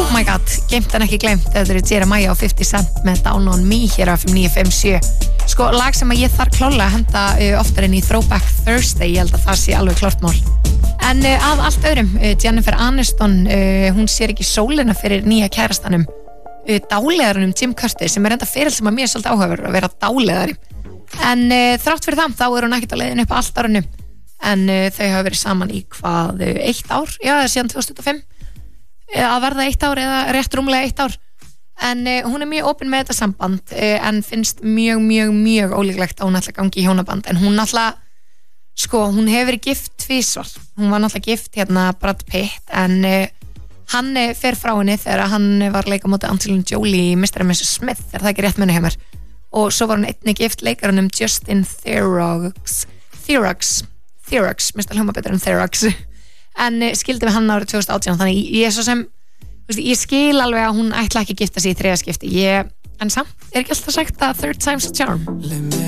my god, geimt en ekki gleymt. Þetta eru Jeremiah og 50 Cent með Down on Me hér á 5957. Sko, lag sem að ég þarf klálega að henda oftar inn í Throwback Thursday, ég held að það sé alveg klart mál. En að allt öðrum, Jennifer Aniston, hún sér ekki sólina fyrir nýja kærastanum, dáleiðaranum Jim Curtis, sem enda fyrir sem að mér er svolítið áhugaverður að vera dáleiðari. En þrátt fyrir það, þá hún ekkert á leiðinu upp á allt árinu, en þau hafa verið saman í hvað, 1 ár, já, síðan 2005, að verða 1 ár eða rétt rúmlega 1 ár. En hún er mjög opin með þetta samband, en finnst mjög ólíklegt að hún ætla að gangi í hjónaband. En hún ætla, sko, hún hefur verið gift 2 svar. Hún var náttúrulega gift hérna Brad Pitt, en hann fer frá henni þegar hann var að leika á móti Angelina Jolie í Mr. and Mrs. Smith, er það ekki rétt muni hjá mér. Og svo var hún einnig gift leikarunum Justin Theroux, minnst að hljóma betur en Theroux. En skildi við hann árið 2018, þannig ég svo sem, ég skil alveg að hún ætla ekki að gifta sig í 3. skipti. En samt, er ekki alltaf sagt að third time's a charm?